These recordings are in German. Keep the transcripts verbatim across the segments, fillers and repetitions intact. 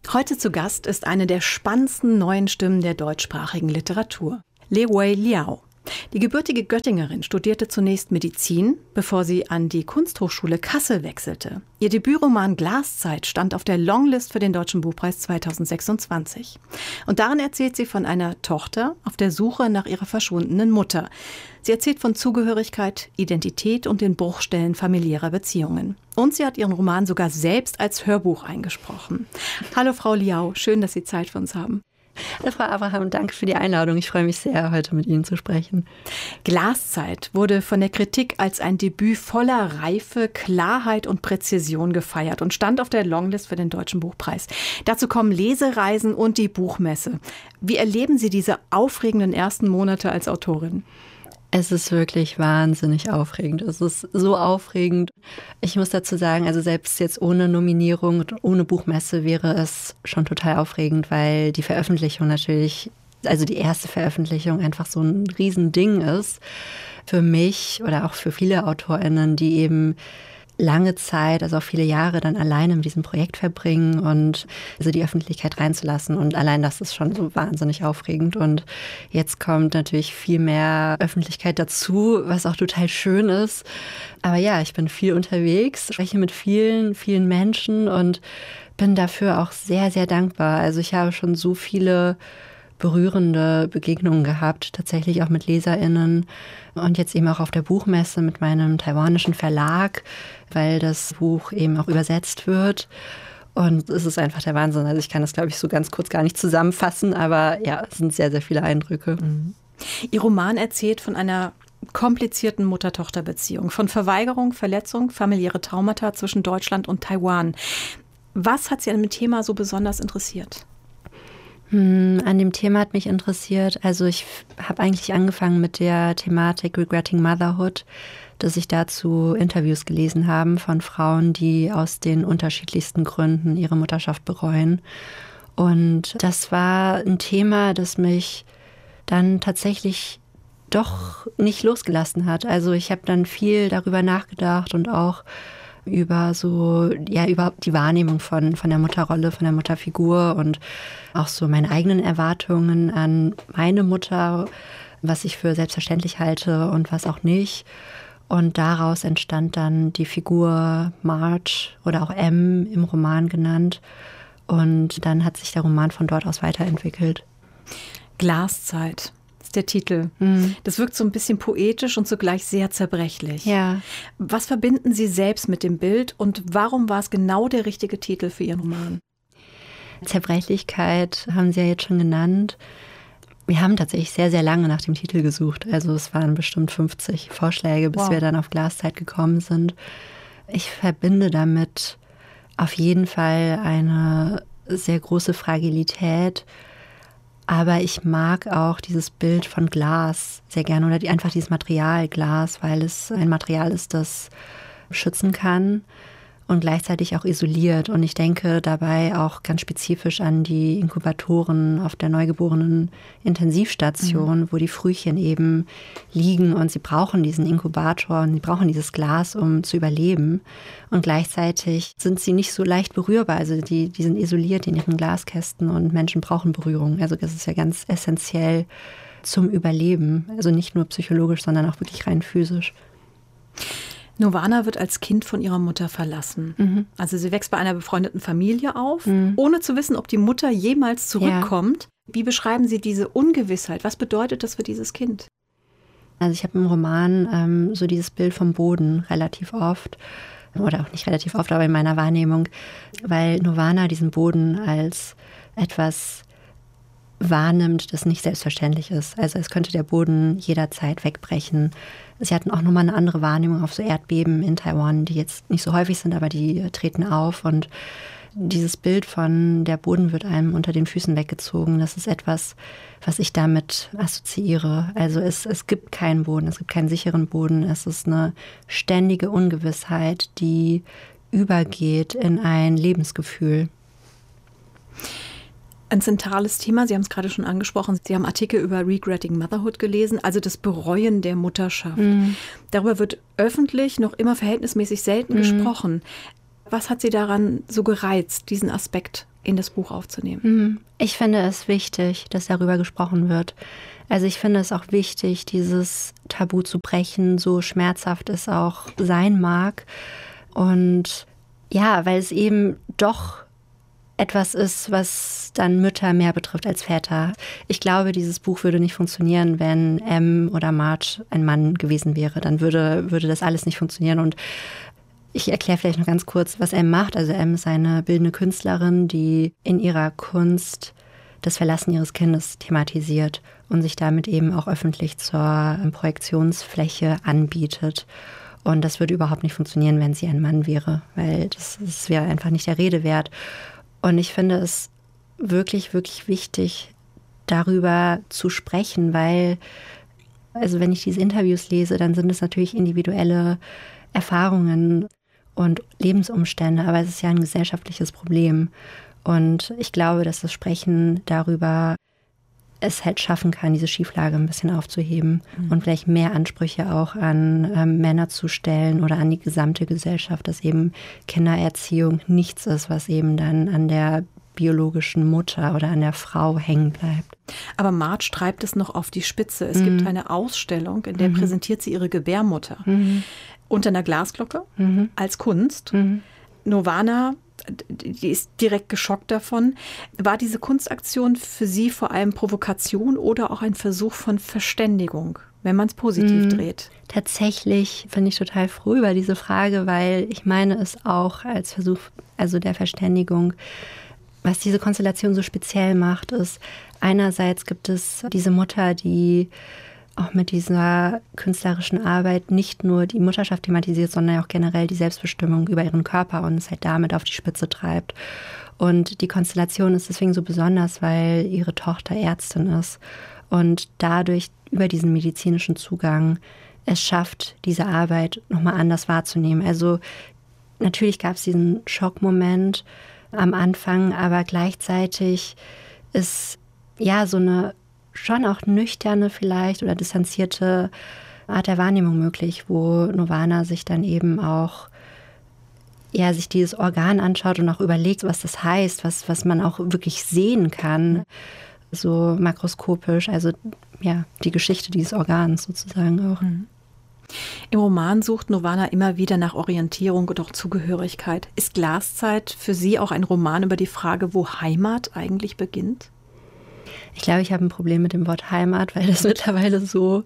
Heute zu Gast ist eine der spannendsten neuen Stimmen der deutschsprachigen Literatur, Li Wei Liao. Die gebürtige Göttingerin studierte zunächst Medizin, bevor sie an die Kunsthochschule Kassel wechselte. Ihr Debütroman Glaszeit stand auf der Longlist für den Deutschen Buchpreis zweitausendsechsundzwanzig. Und darin erzählt sie von einer Tochter auf der Suche nach ihrer verschwundenen Mutter. Sie erzählt von Zugehörigkeit, Identität und den Bruchstellen familiärer Beziehungen. Und sie hat ihren Roman sogar selbst als Hörbuch eingesprochen. Hallo Frau Liao, schön, dass Sie Zeit für uns haben. Hallo Frau Abraham, danke für die Einladung. Ich freue mich sehr, heute mit Ihnen zu sprechen. Glaszeit wurde von der Kritik als ein Debüt voller Reife, Klarheit und Präzision gefeiert und stand auf der Longlist für den Deutschen Buchpreis. Dazu kommen Lesereisen und die Buchmesse. Wie erleben Sie diese aufregenden ersten Monate als Autorin? Es ist wirklich wahnsinnig aufregend. Es ist so aufregend. Ich muss dazu sagen, also selbst jetzt ohne Nominierung und ohne Buchmesse wäre es schon total aufregend, weil die Veröffentlichung natürlich, also die erste Veröffentlichung einfach so ein Riesending ist für mich oder auch für viele AutorInnen, die eben lange Zeit, also auch viele Jahre dann alleine mit diesem Projekt verbringen und also die Öffentlichkeit reinzulassen. Und allein das ist schon so wahnsinnig aufregend. Und jetzt kommt natürlich viel mehr Öffentlichkeit dazu, was auch total schön ist. Aber ja, ich bin viel unterwegs, spreche mit vielen, vielen Menschen und bin dafür auch sehr, sehr dankbar. Also ich habe schon so viele berührende Begegnungen gehabt, tatsächlich auch mit LeserInnen und jetzt eben auch auf der Buchmesse mit meinem taiwanischen Verlag, weil das Buch eben auch übersetzt wird. Und es ist einfach der Wahnsinn. Also ich kann das, glaube ich, so ganz kurz gar nicht zusammenfassen, aber ja, es sind sehr, sehr viele Eindrücke. Mhm. Ihr Roman erzählt von einer komplizierten Mutter-Tochter-Beziehung, von Verweigerung, Verletzung, familiäre Traumata zwischen Deutschland und Taiwan. Was hat Sie an dem Thema so besonders interessiert? Hm, an dem Thema hat mich interessiert, also ich habe eigentlich angefangen mit der Thematik Regretting Motherhood, dass ich dazu Interviews gelesen habe von Frauen, die aus den unterschiedlichsten Gründen ihre Mutterschaft bereuen. Und das war ein Thema, das mich dann tatsächlich doch nicht losgelassen hat. Also ich habe dann viel darüber nachgedacht und auch über so, ja, überhaupt die Wahrnehmung von, von der Mutterrolle, von der Mutterfigur und auch so meine eigenen Erwartungen an meine Mutter, was ich für selbstverständlich halte und was auch nicht. Und daraus entstand dann die Figur Marge oder auch M im Roman genannt. Und dann hat sich der Roman von dort aus weiterentwickelt. Glaszeit. Der Titel. Mhm. Das wirkt so ein bisschen poetisch und zugleich sehr zerbrechlich. Ja. Was verbinden Sie selbst mit dem Bild und warum war es genau der richtige Titel für Ihren Roman? Zerbrechlichkeit haben Sie ja jetzt schon genannt. Wir haben tatsächlich sehr, sehr lange nach dem Titel gesucht. Also es waren bestimmt fünfzig Vorschläge, bis wow. wir dann auf Glaszeit gekommen sind. Ich verbinde damit auf jeden Fall eine sehr große Fragilität. Aber ich mag auch dieses Bild von Glas sehr gerne oder die, einfach dieses Material Glas, weil es ein Material ist, das schützen kann und gleichzeitig auch isoliert. Und ich denke dabei auch ganz spezifisch an die Inkubatoren auf der neugeborenen Intensivstation, mhm. wo die Frühchen eben liegen und sie brauchen diesen Inkubator und sie brauchen dieses Glas, um zu überleben. Und gleichzeitig sind sie nicht so leicht berührbar. Also die, die sind isoliert in ihren Glaskästen und Menschen brauchen Berührung. Also das ist ja ganz essentiell zum Überleben. Also nicht nur psychologisch, sondern auch wirklich rein physisch. Nirvana wird als Kind von ihrer Mutter verlassen. Mhm. Also sie wächst bei einer befreundeten Familie auf, mhm. ohne zu wissen, ob die Mutter jemals zurückkommt. Ja. Wie beschreiben Sie diese Ungewissheit? Was bedeutet das für dieses Kind? Also ich habe im Roman ähm, so dieses Bild vom Boden relativ oft. Oder auch nicht relativ oft, aber in meiner Wahrnehmung, weil Nirvana diesen Boden als etwas wahrnimmt, das nicht selbstverständlich ist. Also es könnte der Boden jederzeit wegbrechen. Sie hatten auch nochmal eine andere Wahrnehmung auf so Erdbeben in Taiwan, die jetzt nicht so häufig sind, aber die treten auf. Und dieses Bild von der Boden wird einem unter den Füßen weggezogen, das ist etwas, was ich damit assoziiere. Also es, es gibt keinen Boden, es gibt keinen sicheren Boden. Es ist eine ständige Ungewissheit, die übergeht in ein Lebensgefühl. Ein zentrales Thema, Sie haben es gerade schon angesprochen, Sie haben Artikel über Regretting Motherhood gelesen, also das Bereuen der Mutterschaft. Mhm. Darüber wird öffentlich noch immer verhältnismäßig selten mhm. gesprochen. Was hat Sie daran so gereizt, diesen Aspekt in das Buch aufzunehmen? Ich finde es wichtig, dass darüber gesprochen wird. Also ich finde es auch wichtig, dieses Tabu zu brechen, so schmerzhaft es auch sein mag. Und ja, weil es eben doch etwas ist, was dann Mütter mehr betrifft als Väter. Ich glaube, dieses Buch würde nicht funktionieren, wenn M oder Marge ein Mann gewesen wäre. Dann würde, würde das alles nicht funktionieren. Und ich erkläre vielleicht noch ganz kurz, was M macht. Also M ist eine bildende Künstlerin, die in ihrer Kunst das Verlassen ihres Kindes thematisiert und sich damit eben auch öffentlich zur Projektionsfläche anbietet. Und das würde überhaupt nicht funktionieren, wenn sie ein Mann wäre, weil das, das wäre einfach nicht der Rede wert. Und ich finde es wirklich, wirklich wichtig, darüber zu sprechen, weil, also wenn ich diese Interviews lese, dann sind es natürlich individuelle Erfahrungen und Lebensumstände, aber es ist ja ein gesellschaftliches Problem. Und ich glaube, dass das Sprechen darüber es halt schaffen kann, diese Schieflage ein bisschen aufzuheben mhm. und vielleicht mehr Ansprüche auch an ähm, Männer zu stellen oder an die gesamte Gesellschaft, dass eben Kindererziehung nichts ist, was eben dann an der biologischen Mutter oder an der Frau hängen bleibt. Aber Marge treibt es noch auf die Spitze. Es mhm. gibt eine Ausstellung, in der mhm. präsentiert sie ihre Gebärmutter mhm. unter einer Glasglocke mhm. als Kunst. Mhm. Nirvana, die ist direkt geschockt davon. War diese Kunstaktion für Sie vor allem Provokation oder auch ein Versuch von Verständigung, wenn man es positiv mhm. dreht? Tatsächlich bin ich total froh über diese Frage, weil ich meine es auch als Versuch, also der Verständigung. Was diese Konstellation so speziell macht, ist, einerseits gibt es diese Mutter, die auch mit dieser künstlerischen Arbeit nicht nur die Mutterschaft thematisiert, sondern auch generell die Selbstbestimmung über ihren Körper und es halt damit auf die Spitze treibt. Und die Konstellation ist deswegen so besonders, weil ihre Tochter Ärztin ist und dadurch über diesen medizinischen Zugang es schafft, diese Arbeit nochmal anders wahrzunehmen. Also natürlich gab es diesen Schockmoment am Anfang, aber gleichzeitig ist ja so eine schon auch nüchterne vielleicht oder distanzierte Art der Wahrnehmung möglich, wo Nirvana sich dann eben auch ja, sich dieses Organ anschaut und auch überlegt, was das heißt, was, was man auch wirklich sehen kann, so makroskopisch, also ja, die Geschichte dieses Organs sozusagen auch. Mhm. Im Roman sucht Nirvana immer wieder nach Orientierung und auch Zugehörigkeit. Ist Glaszeit für Sie auch ein Roman über die Frage, wo Heimat eigentlich beginnt? Ich glaube, ich habe ein Problem mit dem Wort Heimat, weil das mittlerweile so,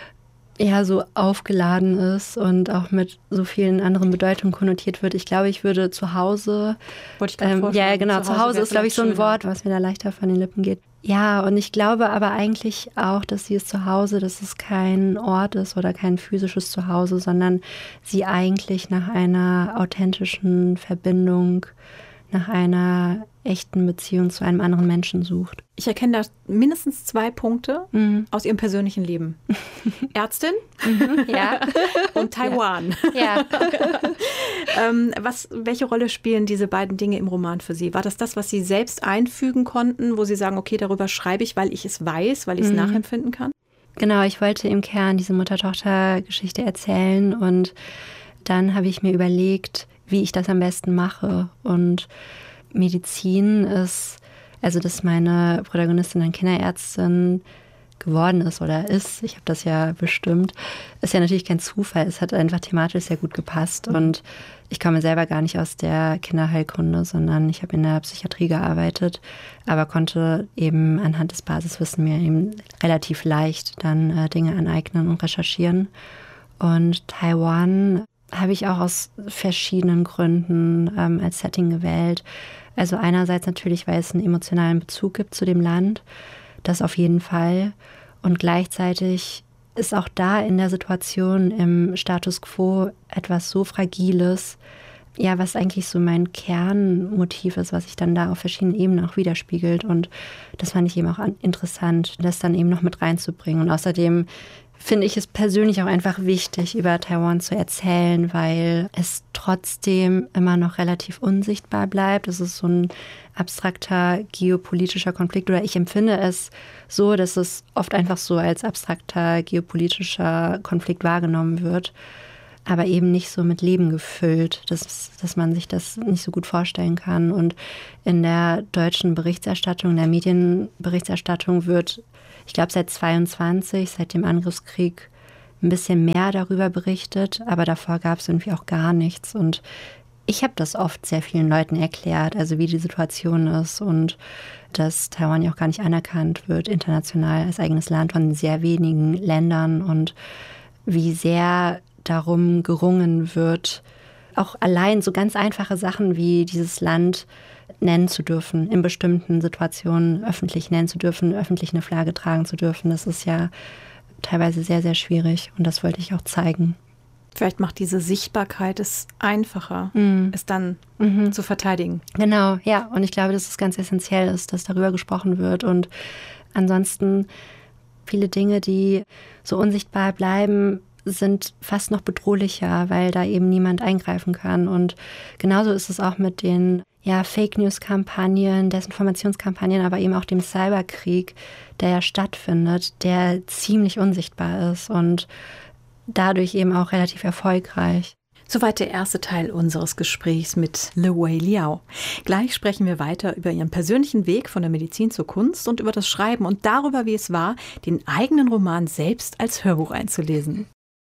ja, so aufgeladen ist und auch mit so vielen anderen Bedeutungen konnotiert wird. Ich glaube, ich würde zu Hause, Wollte ich gerade ähm, vorstellen. Ja, genau, zu Hause, zu Hause ist, glaube ich, so ein schöner. Wort, was mir da leichter von den Lippen geht. Ja, und ich glaube aber eigentlich auch, dass sie es zu Hause, dass es kein Ort ist oder kein physisches Zuhause, sondern sie eigentlich nach einer authentischen Verbindung, nach einer echten Beziehung zu einem anderen Menschen sucht. Ich erkenne da mindestens zwei Punkte mhm. aus Ihrem persönlichen Leben. Ärztin mhm, ja. und Taiwan. Ja. ähm, was, welche Rolle spielen diese beiden Dinge im Roman für Sie? War das das, was Sie selbst einfügen konnten, wo Sie sagen, okay, darüber schreibe ich, weil ich es weiß, weil ich es mhm. nachempfinden kann? Genau, ich wollte im Kern diese Mutter-Tochter-Geschichte erzählen und dann habe ich mir überlegt, wie ich das am besten mache. Und Medizin ist, also dass meine Protagonistin dann Kinderärztin geworden ist oder ist, ich habe das ja bestimmt, ist ja natürlich kein Zufall. Es hat einfach thematisch sehr gut gepasst und ich komme selber gar nicht aus der Kinderheilkunde, sondern ich habe in der Psychiatrie gearbeitet, aber konnte eben anhand des Basiswissens mir eben relativ leicht dann äh, Dinge aneignen und recherchieren. Und Taiwan habe ich auch aus verschiedenen Gründen ähm, als Setting gewählt. Also einerseits natürlich, weil es einen emotionalen Bezug gibt zu dem Land, das auf jeden Fall. Und gleichzeitig ist auch da in der Situation im Status quo etwas so Fragiles, ja, was eigentlich so mein Kernmotiv ist, was sich dann da auf verschiedenen Ebenen auch widerspiegelt. Und das fand ich eben auch interessant, das dann eben noch mit reinzubringen. Und außerdem finde ich es persönlich auch einfach wichtig, über Taiwan zu erzählen, weil es trotzdem immer noch relativ unsichtbar bleibt. Es ist so ein abstrakter geopolitischer Konflikt oder ich empfinde es so, dass es oft einfach so als abstrakter geopolitischer Konflikt wahrgenommen wird. aber eben nicht so mit Leben gefüllt, dass, dass man sich das nicht so gut vorstellen kann. Und in der deutschen Berichterstattung, in der Medienberichterstattung wird, ich glaube seit zweiundzwanzig, seit dem Angriffskrieg, ein bisschen mehr darüber berichtet, aber davor gab es irgendwie auch gar nichts. Und ich habe das oft sehr vielen Leuten erklärt, also wie die Situation ist und dass Taiwan ja auch gar nicht anerkannt wird international als eigenes Land von sehr wenigen Ländern und wie sehr darum gerungen wird, auch allein so ganz einfache Sachen wie dieses Land nennen zu dürfen, in bestimmten Situationen öffentlich nennen zu dürfen, öffentlich eine Flagge tragen zu dürfen. Das ist ja teilweise sehr, sehr schwierig und das wollte ich auch zeigen. Vielleicht macht diese Sichtbarkeit es einfacher, mm. es dann mhm. zu verteidigen. Genau, ja. Und ich glaube, dass es ganz essentiell ist, dass darüber gesprochen wird. Und ansonsten viele Dinge, die so unsichtbar bleiben, sind fast noch bedrohlicher, weil da eben niemand eingreifen kann. Und genauso ist es auch mit den ja, Fake-News-Kampagnen, Desinformationskampagnen, aber eben auch dem Cyberkrieg, der ja stattfindet, der ziemlich unsichtbar ist und dadurch eben auch relativ erfolgreich. Soweit der erste Teil unseres Gesprächs mit Le Wei Liao. Gleich sprechen wir weiter über ihren persönlichen Weg von der Medizin zur Kunst und über das Schreiben und darüber, wie es war, den eigenen Roman selbst als Hörbuch einzulesen.